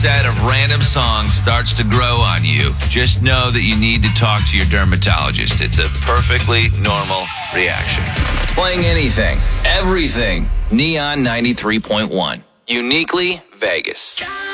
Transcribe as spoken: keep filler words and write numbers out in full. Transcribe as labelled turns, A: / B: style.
A: set of random songs starts to grow on you, just know that you need to talk to your dermatologist. It's a perfectly normal reaction. Playing anything, everything. Neon ninety-three point one. Uniquely Vegas.